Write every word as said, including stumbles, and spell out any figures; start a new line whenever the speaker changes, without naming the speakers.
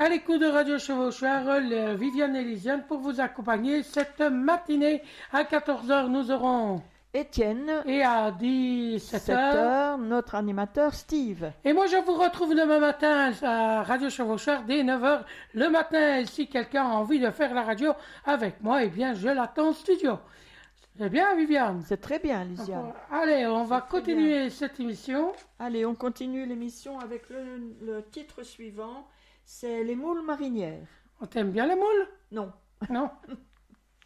À l'écoute de Radio Chevauchoir, euh, Viviane et Lisiane pour vous accompagner cette matinée. À quatorze heures, nous aurons
Étienne.
Et à dix-sept heures,
sept heures, notre animateur Steve.
Et moi, je vous retrouve demain matin à Radio Chevauchoir dès neuf heures le matin. Et si quelqu'un a envie de faire la radio avec moi, eh bien, je l'attends au studio. C'est bien, Viviane?
C'est très bien, Lisiane.
Allez, on va continuer bien cette émission.
Allez, on continue l'émission avec le, le titre suivant. C'est les moules marinières.
On t'aime bien les moules?
Non.
Non.